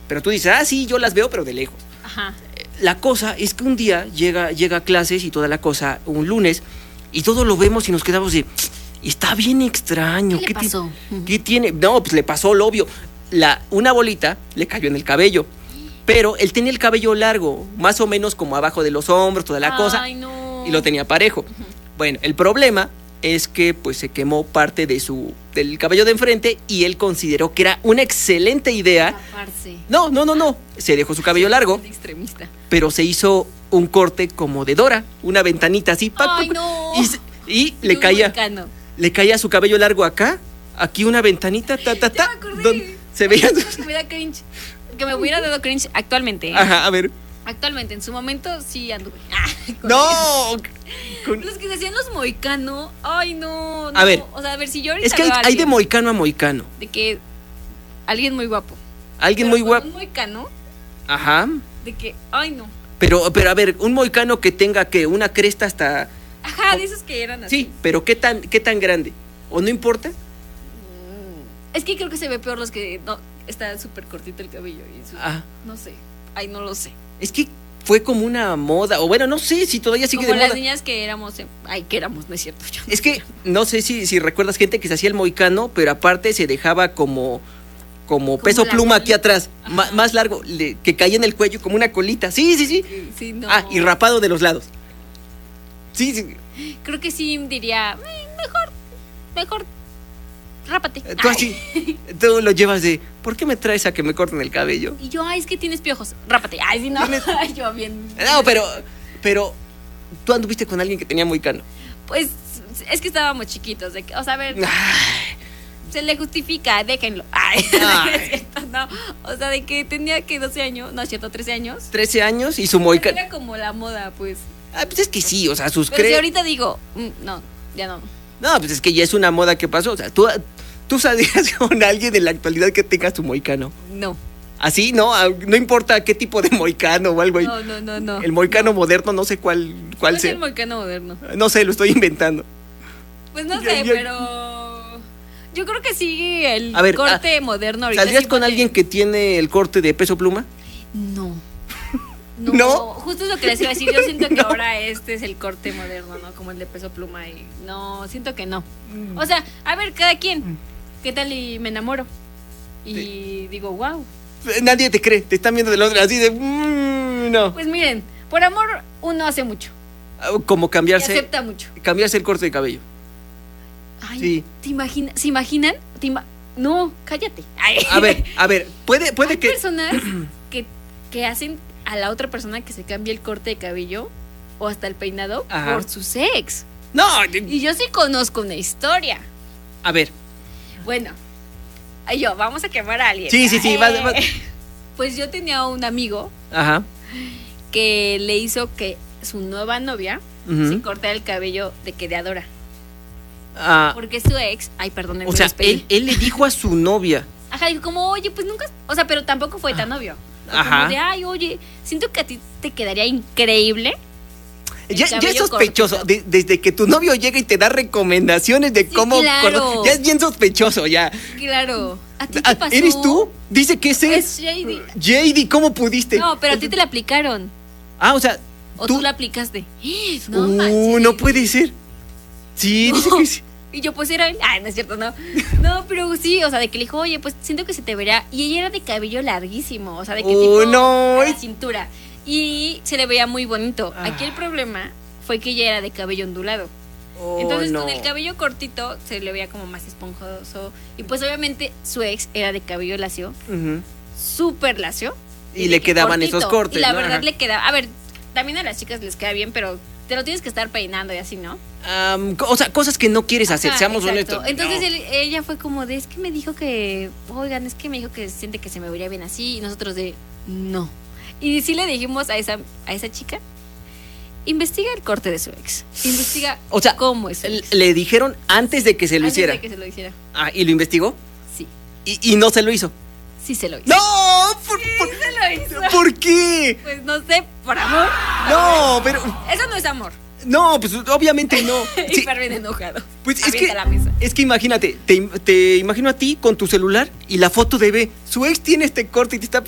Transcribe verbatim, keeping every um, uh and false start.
Pero tú dices, ah, sí, yo las veo, pero de lejos. Ajá. La cosa es que un día llega, llega a clases y toda la cosa, un lunes, y todos lo vemos y nos quedamos de, está bien extraño. ¿Qué le pasó? Ti- ¿Qué tiene? No, pues le pasó lo obvio. La, una bolita le cayó en el cabello, pero él tenía el cabello largo, más o menos como abajo de los hombros, toda la cosa, Ay, no. y lo tenía parejo. Bueno, el problema es que pues se quemó parte de su del cabello de enfrente y él consideró que era una excelente idea. Taparse. No, no, no, no. Se dejó su cabello largo, Es extremista. pero se hizo un corte como de Dora, una ventanita así, pac, Ay, pac, no. y, se- y le Un caía, moicano. le caía su cabello largo acá, aquí una ventanita, ta, ta, Ya ta, me acordé. donde se veían Creo sus- que me da cringe. Que me hubiera dado cringe actualmente. ¿eh? Ajá, a ver. Actualmente, en su momento sí anduve. Ah, con No. Con- Los que decían los moicano, ay no, no. A ver, O sea, a ver si yo ahorita Es que hay, veo a hay de alguien moicano a moicano. de que alguien muy guapo. Alguien pero muy con guapo. Un moicano Ajá. de que, ay no. Pero, pero a ver, un moicano que tenga que una cresta hasta. Ajá, de esos que eran así. Sí, pero qué tan, qué tan grande. ¿O no importa? Es que creo que se ve peor los que no está súper cortito el cabello y su- Ah. no sé. Ay, no lo sé. Es que fue como una moda. O bueno, no sé si todavía sigue Como de las moda. niñas que éramos, en- ay, que éramos, no es cierto. Yo no Es que sé. no sé si, si recuerdas gente que se hacía el moicano, pero aparte se dejaba como, como peso la pluma aquí colita. atrás, ma- Ajá. más largo, le- que caía en el cuello como una colita. Sí, sí, sí. Sí, no. Ah, y rapado de los lados. Sí, sí. Creo que sí diría, "Ay, mejor, mejor, rápate. Tú Ay. así, tú lo llevas de, ¿por qué me traes a que me corten el cabello? Y yo, ay, es que tienes piojos, rápate. Ay, sí, no. Ay, yo bien. No, pero, pero, tú anduviste con alguien que tenía moicano. Pues es que estábamos chiquitos. De que, o sea, a ver, Ay, se le justifica, déjenlo. Ay, Ay. es cierto, no. O sea, de que tenía que doce años, no es cierto, trece años. trece años y su moicano. Era como la moda, pues. Ah, pues es que sí, o sea, sus Pero si cre- ahorita digo, mm, no, ya no. No, pues es que ya es una moda que pasó. O sea, tú, tú saldrías con alguien de la actualidad que tenga su moicano. No. Así, ¿no? Ah, no importa qué tipo de moicano o algo ahí. No, no, no, no. El moicano moderno, no sé cuál, cuál ¿Cuál es sea. el moicano moderno? No sé, lo estoy inventando. Pues no Yo- sé, yo- pero yo creo que sí el A ver, corte moderno ahorita. ¿Saldrías sí con pone- alguien que tiene el corte de peso pluma? No. No, ¿No? justo es lo que les iba a decir. Yo siento que ahora este es el corte moderno, ¿no? Como el de peso pluma. Y no, siento que no. O sea, a ver, cada quien. ¿Qué tal y me enamoro? Y Sí. digo, wow. Eh, Nadie te cree, te están viendo del otro así de, mm, no. Pues miren, por amor uno hace mucho. Ah, Como Y cambiarse, acepta mucho. cambiarse el corte de cabello. Ay, Sí. ¿te imaginas? ¿Se imaginan? ¿Te ima- no, cállate. Ay. A ver, a ver, puede, puede Hay que. personas que, que hacen a la otra persona que se cambie el corte de cabello o hasta el peinado Ajá. por su ex. No, Y yo sí conozco una historia. a ver. Bueno, ay, yo, vamos a quemar a alguien. Sí, sí, sí, Eh, vas- vas. Pues yo tenía un amigo Ajá. que le hizo que su nueva novia Ujú. se cortara el cabello de que de Adora. Ah, Porque su ex, ay, perdón, o sea, él, él le dijo a su novia. Ajá, dijo como, oye, pues nunca, o sea, pero tampoco fue tan obvio. Fue Ajá. Como de, ay, oye, siento que a ti te quedaría increíble. el Ya, ya es cabello sospechoso. cortito". de- desde que tu novio llega y te da recomendaciones de Sí, cómo. claro. cortar- ya es bien sospechoso, ya. Claro. ¿A ti Ah, te pasó? ¿Eres tú? Dice que es él. Es Shady. J D, ¿cómo pudiste? No, pero a ti te la aplicaron. Ah, o sea. O tú, la aplicaste. No, uh, manches. no puede ser. Sí, dice que sí. Y yo, pues era él. Ay, no es cierto, no. No, pero sí, o sea, de que le dijo, oye, pues siento que se te vería. Y ella era de cabello larguísimo, o sea, de que Oh, tipo no. a la cintura. Y se le veía muy bonito. Ah. Aquí el problema fue que ella era de cabello ondulado. Oh, Entonces no. con el cabello cortito se le veía como más esponjoso. Y pues obviamente su ex era de cabello lacio, Ujú. súper lacio. Y de le que quedaban esos cortes, Y la ¿no? verdad Ajá. le quedaba. A ver, también a las chicas les queda bien, pero te lo tienes que estar peinando y así, ¿no? Am, co- o sea, cosas que no quieres hacer, Ajá, seamos exacto. honestos. Entonces No. él- ella fue como de, es que me dijo que, oigan, es que me dijo que siente que se me vería bien así. Y nosotros de, no. Y sí le dijimos a esa, a esa chica, investiga el corte de su ex. Investiga O sea, cómo es su L- ex. Le dijeron antes de que se lo Antes hiciera. de que se lo hiciera. Ah, ¿y lo investigó? Sí, Y, y no se lo hizo. sí se lo hizo. ¡No! ¿Por, por- Se lo hizo. ¿por qué? Pues no sé, por amor. No, pero. Eso no es amor. No, pues obviamente no. Y Sí, Fermín enojado. pues es Avienta que, la mesa. es que imagínate, te, te imagino a ti con tu celular y la foto de B. Su ex tiene este corte y te está